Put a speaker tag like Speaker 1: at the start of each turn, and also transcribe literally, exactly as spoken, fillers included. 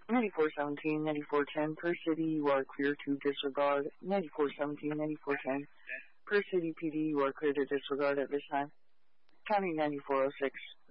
Speaker 1: ninety-four seventeen, ninety-four ten per city, you are clear to disregard. ninety-four seventeen, ninety-four ten per city P D, you are clear to disregard at this time. County ninety-four oh six.